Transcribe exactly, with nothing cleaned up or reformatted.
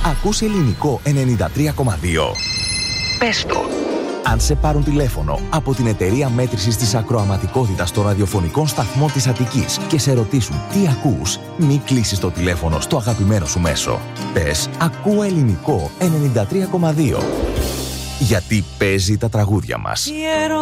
Ακούς ελληνικό ενενήντα τρία κόμμα δύο. Πες το. Αν σε πάρουν τηλέφωνο από την εταιρεία μέτρησης της ακροαματικότητας των ραδιοφωνικών σταθμών της Αττικής και σε ρωτήσουν τι ακούς, μην κλείσεις το τηλέφωνο στο αγαπημένο σου μέσο. Πες «Ακούω ελληνικό ενενήντα τρία κόμμα δύο». Γιατί παίζει τα τραγούδια μας.